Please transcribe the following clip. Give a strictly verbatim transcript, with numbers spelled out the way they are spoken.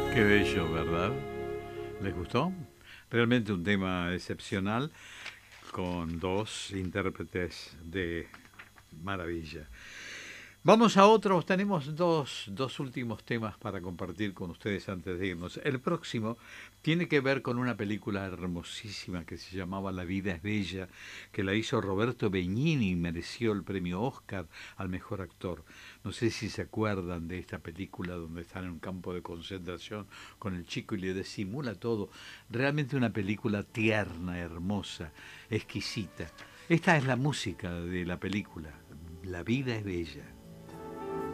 Qué bello, ¿verdad? ¿Les gustó? Realmente un tema excepcional con dos intérpretes de maravilla. Vamos a otros, tenemos dos, dos últimos temas para compartir con ustedes antes de irnos. El próximo tiene que ver con una película hermosísima que se llamaba La vida es bella, que la hizo Roberto Benigni y mereció el premio Oscar al mejor actor. No sé si se acuerdan de esta película donde están en un campo de concentración con el chico y le disimula todo. Realmente una película tierna, hermosa, exquisita. Esta es la música de la película. La vida es bella.